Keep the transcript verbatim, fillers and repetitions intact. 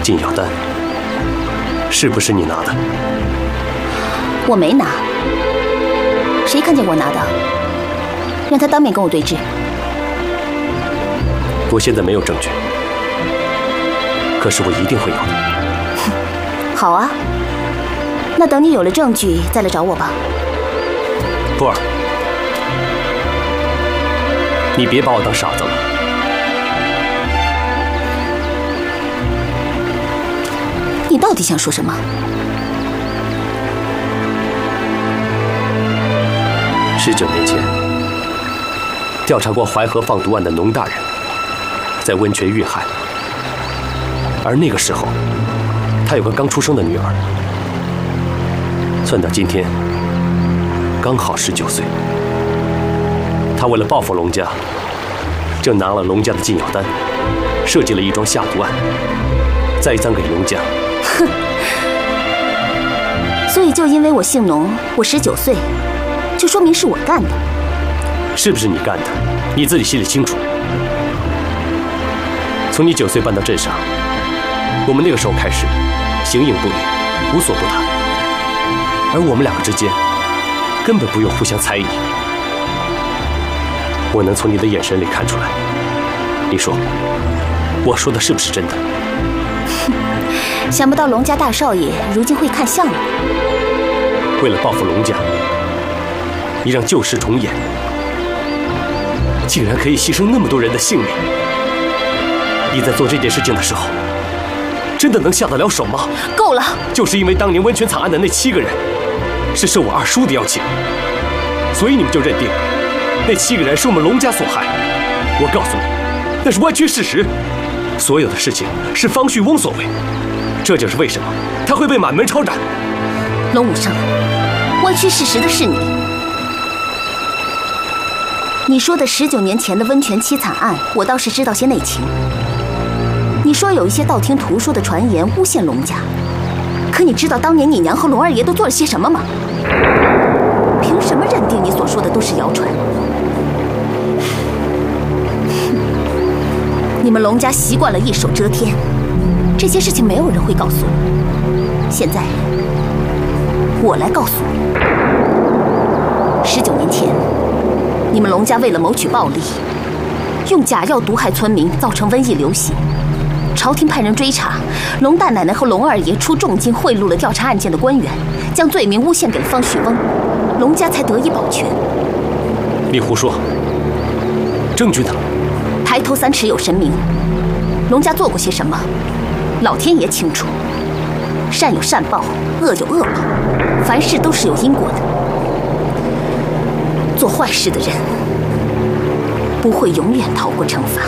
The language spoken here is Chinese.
禁药丹是不是你拿的？ 我没拿，谁看见我拿的？让他当面跟我对质。 我现在没有证据，可是我一定会有的。 好啊，那等你有了证据再来找我吧。 波儿，你别把我当傻子了。 你到底想说什么？ 十九年前，调查过淮河放毒案的农大人，在温泉遇害。而那个时候，他有个刚出生的女儿，算到今天，刚好十九岁。他为了报复龙家，正拿了龙家的禁药丹，设计了一桩下毒案，栽赃给龙家。 哼！所以就因为我姓农，我十九岁，就说明是我干的。 是不是你干的？你自己心里清楚。从你九岁搬到镇上，我们那个时候开始，形影不离，无所不谈。而我们两个之间，根本不用互相猜疑。我能从你的眼神里看出来。你说，我说的是不是真的？ 想不到龙家大少爷如今会看相了。 为了报复龙家，你让旧事重演，竟然可以牺牲那么多人的性命。你在做这件事情的时候，真的能下得了手吗？ 够了！ 就是因为当年温泉惨案的那七个人是受我二叔的邀请，所以你们就认定那七个人是我们龙家所害。我告诉你，那是歪曲事实。所有的事情是方旭翁所为，这就是为什么他会被满门抄斩。 龙武生，歪曲事实的是你。你说的十九年前的温泉凄惨案，我倒是知道些内情。你说有一些道听途说的传言诬陷龙家，可你知道当年你娘和龙二爷都做了些什么吗？凭什么认定你所说的都是谣传？你们龙家习惯了一手遮天，这些事情没有人会告诉你。现在，我来告诉你，十九年前，你们龙家为了谋取暴利，用假药毒害村民，造成瘟疫流行。朝廷派人追查，龙大奶奶和龙二爷出重金贿赂了调查案件的官员，将罪名诬陷给了方旭翁，龙家才得以保全。 你胡说！证据呢？ 抬头三尺有神明，龙家做过些什么，老天爷清楚。善有善报，恶有恶报，凡事都是有因果的。做坏事的人不会永远逃过惩罚。